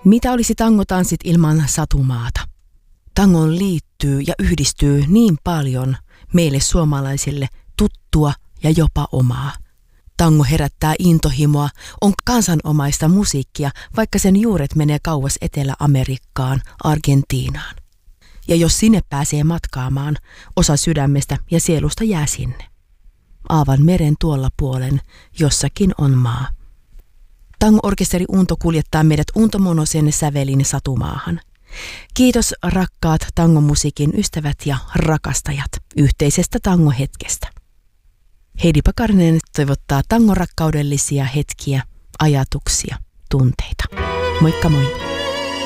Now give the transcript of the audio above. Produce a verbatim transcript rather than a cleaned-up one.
Mitä olisi tangotanssit ilman satumaata? Tangoon liittyy ja yhdistyy niin paljon meille suomalaisille tuttua ja jopa omaa. Tango herättää intohimoa, on kansanomaista musiikkia, vaikka sen juuret menee kauas Etelä-Amerikkaan, Argentiinaan. Ja jos sinne pääsee matkaamaan, osa sydämestä ja sielusta jää sinne. Aavan meren tuolla puolen jossakin on maa. Tango-orkesteri Unto kuljettaa meidät untomonoisen sävelin satumaahan. Kiitos rakkaat tangomusiikin ystävät ja rakastajat yhteisestä tangohetkestä. Heidi Pakarinen toivottaa tangorakkaudellisia hetkiä, ajatuksia, tunteita. Moikka moi!